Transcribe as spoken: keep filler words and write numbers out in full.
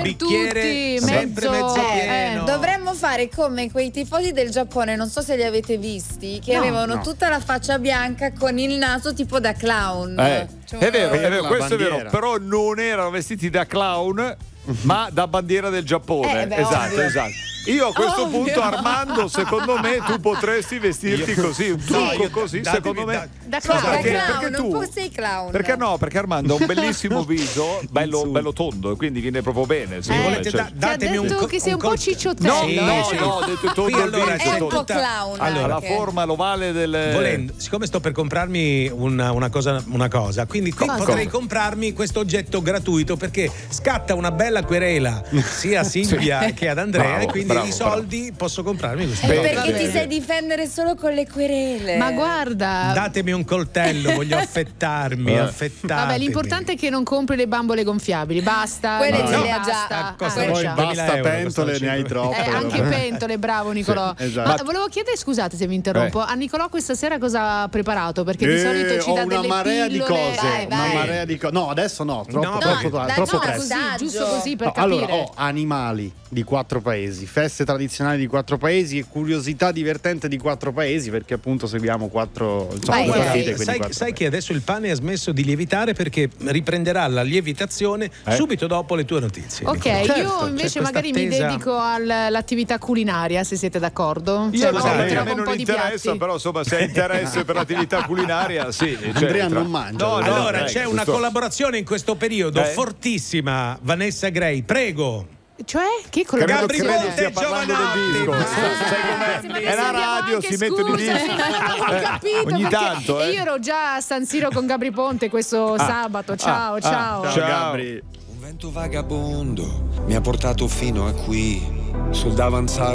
bicchiere tutti, sempre mezzo, mezzo eh, pieno. Dovremmo fare come quei tifosi del Giappone, non so se li avete visti, che No, avevano no. tutta la faccia bianca con il naso tipo da clown. Eh, Cioè, è vero, è Per vero, la questo è vero, bandiera. però non erano vestiti da clown, ma da bandiera del Giappone. Eh, beh, esatto, ovvio. esatto. Io a questo Ovvio. punto, Armando, secondo me tu potresti vestirti così, un No, trucco io- così, datemi- secondo me. da- Da da clown. perché- clown, perché un tu- po' sei clown. Perché no? Perché Armando ha un bellissimo viso, bello, Insulto. bello tondo, e quindi viene proprio bene. Mi secondo me, volete cioè- da- Ti ha datemi un detto co- che sei un po' col- cicciottello. No, Sì, no, sì. no, ho detto tondo Qui il allora viso, è un tondo. po' clown. Allora, la anche. forma l'ovale del. Volendo, siccome sto per comprarmi una, una cosa, una cosa, quindi qui Cosa? potrei comprarmi questo oggetto gratuito perché scatta una bella querela sia a Silvia che ad Andrea Bravo, e quindi bravo, i soldi posso comprarmi questo. È Bene. perché Bene. ti sai difendere solo con le querele. Ma guarda, Datemi un coltello, voglio affettarmi, Eh. affettarmi. vabbè, l'importante è che non compri le bambole gonfiabili, basta. Quelle no, ce le ha basta. già. Ah, costa Ah, Poi lascia. duemila basta euro, pentole, costano ne hai cinque. troppe. Eh, anche allora. pentole, bravo Nicolò. Sì, esatto. Ma volevo chiedere, scusate se vi interrompo, a Nicolò questa sera cosa ha preparato? Perché di Eh, solito ci ho dà una delle marea di pillole. cose, Vai, una vai. marea di cose. No, adesso no, troppo, No, troppo, dai, troppo no, presto. Così, Assaggio. giusto così per No, capire. allora, ho animali di quattro paesi, feste tradizionali di quattro paesi e curiosità divertente di quattro paesi, perché appunto seguiamo quattro, insomma, Vai, le vai. partite, quindi Sai, quattro sai paesi. che adesso il pane ha smesso di lievitare perché riprenderà la lievitazione Eh? subito dopo le tue notizie. Ok, Nicolò. Certo, io c'è invece questa magari mi attesa. dedico al- all'attività culinaria, se siete d'accordo. Io Cioè, no, magari perché a gioco me un non po' di interessa, piatti. però insomma se hai interesse per l'attività culinaria, sì. cioè, Andrea tra- non mangia, No, no, Allora dai, c'è una giusto. collaborazione in questo periodo Eh? fortissima. Vanessa Gray, prego. Cioè, che Credo, Gabri credo Ponte stia e parlando del Giovanotti. disco. Ma- Sai com'è? Ma È la sentiamo radio, anche, si mettono i scusa, dischi. ho Eh, capito, ogni perché tanto, eh. io ero già a San Siro con Gabri Ponte questo sabato. Ciao, ah, ciao. ciao. Ciao Gabri. Un vento vagabondo mi ha portato fino a qui, sul davanzale.